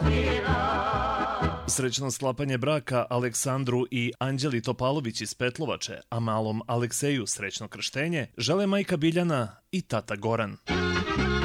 Srećno sklapanje braka Aleksandru i Anđeli Topalović iz Petlovače, a malom Alekseju srećno krštenje žele majka Biljana i tata Goran.